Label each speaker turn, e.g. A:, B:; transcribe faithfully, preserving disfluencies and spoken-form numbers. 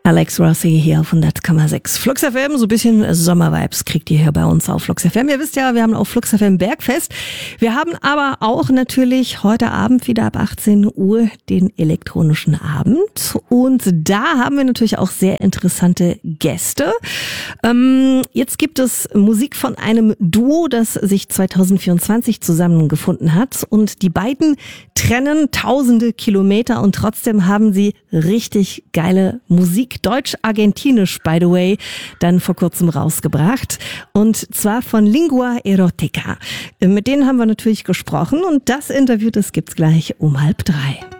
A: Alex Rossi hier auf hundert Komma sechs. Flux F M, so ein bisschen Sommervibes kriegt ihr hier bei uns auf Flux F M. Ihr wisst ja, wir haben auf Flux F M Bergfest. Wir haben aber auch natürlich heute Abend wieder ab achtzehn Uhr den elektronischen Abend. Und da haben wir natürlich auch sehr interessante Gäste. Ähm, jetzt gibt es Musik von einem Duo, das sich zwanzig vierundzwanzig zusammengefunden hat. Und die beiden trennen tausende Kilometer und trotzdem haben sie richtig geile Musik, deutsch-argentinisch, by the way, dann vor kurzem rausgebracht. Und zwar von Lingua Erotica. Mit denen haben wir natürlich gesprochen und das Interview, das gibt's gleich um halb drei.